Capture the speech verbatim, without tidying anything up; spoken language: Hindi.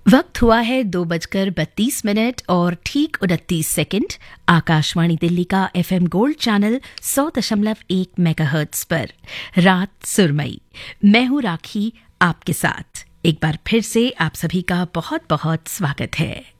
वक्त हुआ है दो बजकर बत्तीस मिनट और ठीक उनतीस सेकंड। आकाशवाणी दिल्ली का एफएम गोल्ड चैनल सौ दशमलव एक मेगाहर्ट्ज पर रात सुरमई। मैं हूं राखी आपके साथ। एक बार फिर से आप सभी का बहुत बहुत स्वागत है।